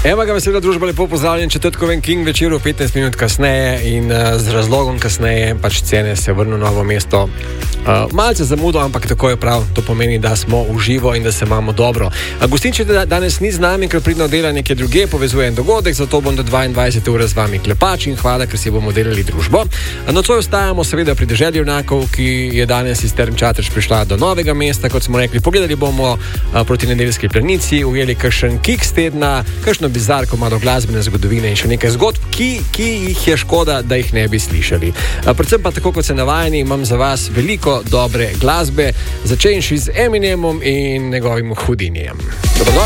Evo ga, vesela družba, lepo pozdravljen, četrtkovem King večeru, 15 minut kasneje in z razlogom kasneje, pač cene se vrnu na Novo mesto. Malce zamudo, ampak tako je prav, to pomeni, da smo v živo in da se imamo dobro. Gostinče danes ni z nami, ker pridno dela nekje druge, povezuje en dogodek, zato bom do 22 ure z vami klepač in hvala, ker si bomo delali družbo. Nocoj ostajamo seveda pri deželi junakov, ki je danes iz Term Čatež prišla do Novega mesta, kot smo rekli, pogledali bomo proti nedeljski planici, ujeli kakšen kiks tedna, kakšno bizarko malo glasbene zgodovine in še nekaj zgodb, ki jih je škoda, da jih ne bi slišali. Predvsem pa tako, kot se navajeni, imam za vas veliko dobre glasbe, začenši z Eminemom in njegovim Houdinijem.